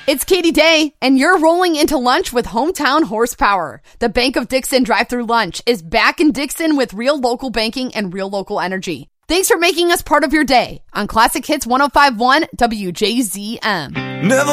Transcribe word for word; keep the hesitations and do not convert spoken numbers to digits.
It's Katie Day, and you're rolling into lunch with Hometown Horsepower. The Bank of Dixon drive-thru lunch is back in Dixon with real local banking and real local energy. Thanks for making us part of your day on Classic Hits one oh five point one W J Z M. Never